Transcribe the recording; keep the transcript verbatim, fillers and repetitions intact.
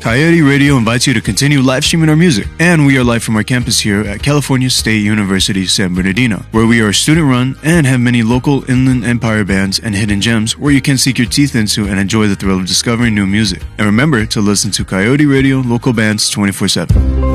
Coyote Radio invites you to continue live streaming our music. And we are live from our campus here at California State University, San Bernardino, where we are student-run and have many local Inland Empire bands and hidden gems where you can sink your teeth into and enjoy the thrill of discovering new music. And remember to listen to Coyote Radio local bands twenty-four seven.